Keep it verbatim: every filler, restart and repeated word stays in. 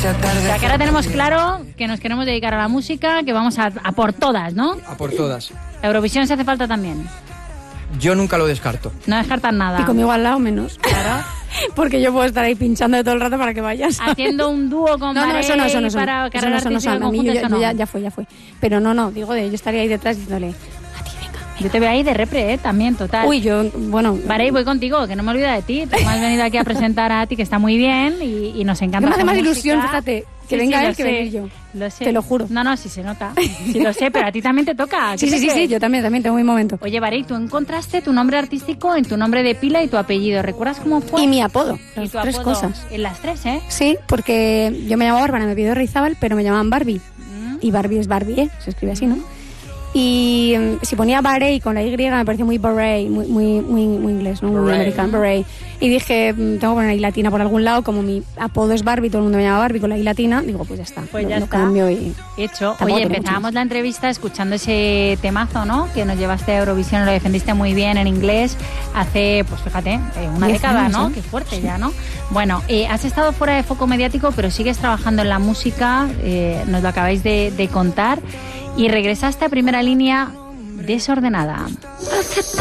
O sea, que ahora tenemos claro que nos queremos dedicar a la música, que vamos a, a por todas, ¿no? A por todas. Eurovisión se hace falta también. Yo nunca lo descarto. No descartas nada. Y conmigo al lado menos. Claro. Porque yo puedo estar ahí pinchando todo el rato para que vayas. Haciendo un dúo con No, no, eso no, eso no, eso no. para Eso carrera no, eso no, artística eso no. A mí conjunta, yo- eso yo no. ya, ya fue, ya fue. Pero no, no, digo de, yo estaría ahí detrás diciéndole, a ti, venga. Yo te veo ahí de repre, ¿eh? También, total. Uy, yo, bueno. Vale, voy contigo, que no me olvido de ti. Tú me has venido aquí a presentar a ti, que está muy bien y, y nos encanta. Que me hace su más música. ilusión, fíjate, que Sí, venga sí, él lo que sé, venir yo. Lo sé. Te lo juro. No, no, sí se nota. Sí lo sé, pero a ti también te toca. Sí, ¿Qué sí, te sí, sí, crees? yo también, también tengo mi momento. Oye, Varey, tú encontraste tu nombre artístico en tu nombre de pila y tu apellido. ¿Recuerdas cómo fue? Y mi apodo, Y las tu tres apodo. cosas. En las tres, ¿eh? Sí, porque yo me llamaba Bárbara, me pidió Reizábal, pero me llamaban Barbie. Mm. Y Barbie es Barbie, ¿eh? Se escribe así, ¿no? Y mm, si ponía Barey con la Y me pareció muy Barey, muy, muy, muy, muy inglés, ¿no? Muy Barey. americano, Barey. Y dije, mm, tengo que poner I latina por algún lado, como mi apodo es Barbie, todo el mundo me llama Barbie con la I latina, digo, pues ya está. Pues lo, ya lo está. cambio y... Hecho. Tampoco Oye, tiene empezábamos mucho la entrevista escuchando ese temazo, ¿no? Que nos llevaste a Eurovisión, lo defendiste muy bien en inglés hace, pues fíjate, eh, una Diez década, años, ¿no? ¿eh? Qué fuerte ya, ¿no? Bueno, eh, has estado fuera de foco mediático, pero sigues trabajando en la música, eh, nos lo acabáis de, de contar, y regresaste a Primera Línea desordenada. Hace